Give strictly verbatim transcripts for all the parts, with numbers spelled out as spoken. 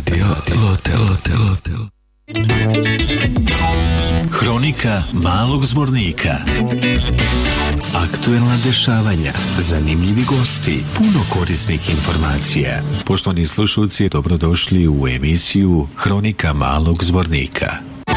Radio Lotel, Lotel, Lotel. Hronika malog zbornika. Aktuelna dešavanja, zanimljivi gosti, puno korisnih informacija. Poštovani slušalci, dobrodošli u emisiju Hronika malog zbornika.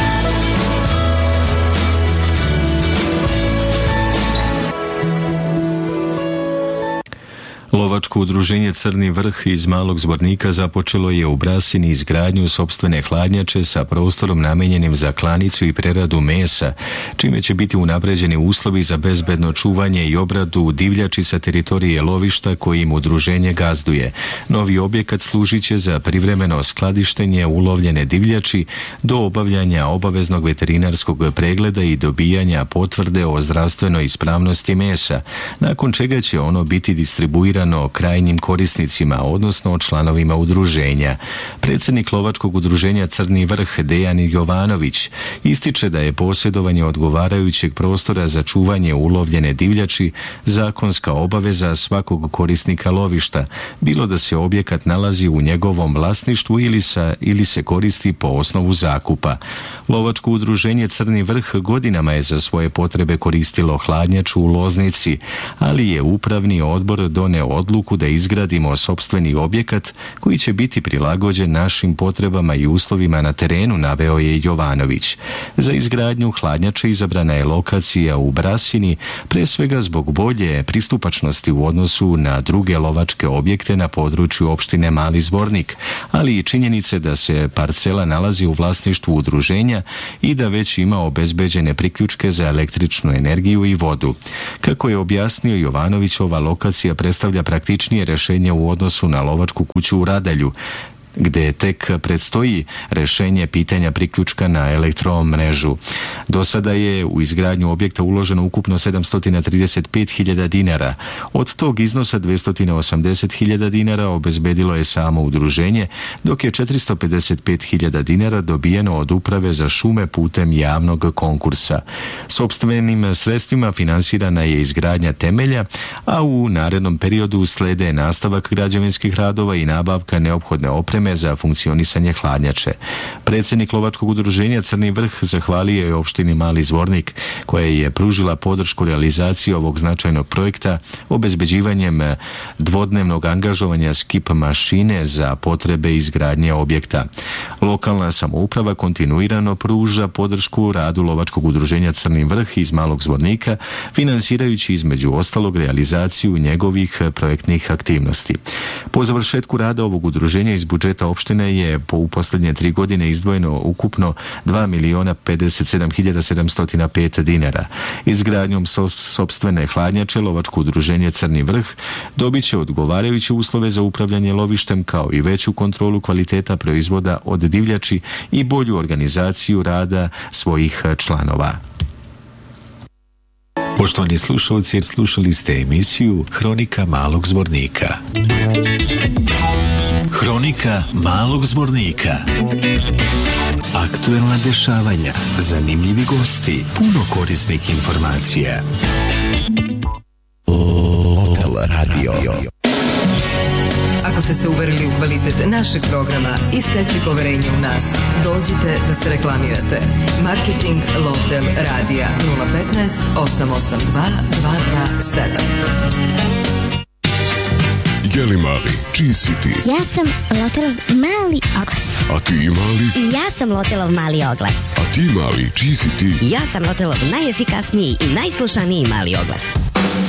Lovačko udruženje Crni vrh iz Malog Zbornika započelo je u Brasini izgradnju sopstvene hladnjače sa prostorom namijenjenim za klanicu i preradu mesa, čime će biti unapređeni uslovi za bezbedno čuvanje i obradu divljači sa teritorije lovišta kojim udruženje gazduje. Novi objekat služit će za privremeno skladištenje ulovljene divljači do obavljanja obaveznog veterinarskog pregleda i dobijanja potvrde o zdravstvenoj ispravnosti mesa, nakon čega će ono biti distribuirano krajnjim korisnicima, odnosno članovima udruženja. Predsjednik Lovačkog udruženja Crni vrh Dejan Jovanović ističe da je posjedovanje odgovarajućeg prostora za čuvanje ulovljene divljači zakonska obaveza svakog korisnika lovišta, bilo da se objekat nalazi u njegovom vlasništvu ili, sa, ili se koristi po osnovu zakupa. Lovačko udruženje Crni vrh godinama je za svoje potrebe koristilo hladnjaču u Loznici, ali je upravni odbor doneo odluku da izgradimo sopstveni objekat koji će biti prilagođen našim potrebama i uslovima na terenu, naveo je Jovanović. Za izgradnju hladnjače izabrana je lokacija u Brasini, pre svega zbog bolje pristupačnosti u odnosu na druge lovačke objekte na području opštine Mali Zbornik, ali i činjenice da se parcela nalazi u vlasništvu udruženja i da već ima obezbeđene priključke za električnu energiju i vodu. Kako je objasnio Jovanović, ova lokacija predstavlja praktičnije rješenje u odnosu na lovačku kuću u Radelju, gde tek predstoji rješenje pitanja priključka na elektromrežu. Do sada je u izgradnju objekta uloženo ukupno sedamsto trideset pet hiljada dinara. Od tog iznosa dvesta osamdeset hiljada dinara obezbedilo je samo udruženje, dok je četiristo pedeset pet hiljada dinara dobijeno od Uprave za šume putem javnog konkursa. Sopstvenim sredstvima finansirana je izgradnja temelja, a u narednom periodu slede nastavak građevinskih radova i nabavka neophodne opreme za funkcionisanje hladnjače. Predsjednik Lovačkog udruženja Crni vrh zahvalio je opštini Mali Zvornik, koja je pružila podršku realizaciji ovog značajnog projekta obezbeđivanjem dvodnevnog angažovanja skip mašine za potrebe izgradnje objekta. Lokalna samouprava kontinuirano pruža podršku radu Lovačkog udruženja Crni vrh iz Malog Zvornika, finansirajući između ostalog realizaciju njegovih projektnih aktivnosti. Po završetku rada ovog udruženja iz budžeta opštine je po u posljednje tri godine izdvojeno ukupno dva miliona pedeset sedam hiljada sedamsto pet dinara. Izgradnjom sopstvene hladnjače Lovačko udruženje Crni vrh dobit će odgovarajuće uslove za upravljanje lovištem, kao i veću kontrolu kvaliteta proizvoda od divljači i bolju organizaciju rada svojih članova. Poštovani slušalci, slušali ste emisiju Hronika malog zbornika. Hronika malog zbornika. Aktuelna dešavanja, zanimljivi gosti, puno korisnih informacija. Lotel Radio. Ako ste se uverili u kvalitet našeg programa i stekli poverenje u nas, dođite da se reklamirate. Marketing Lotel Radija nula petnaest osam osam dva dva dva sedam. Jeli mali, čiji si ti? Ja sam Lotelov mali oglas. A ti mali? I ja sam Lotelov mali oglas. A ti mali, čiji si ti? Ja sam Lotelov najefikasniji i najslušaniji mali oglas.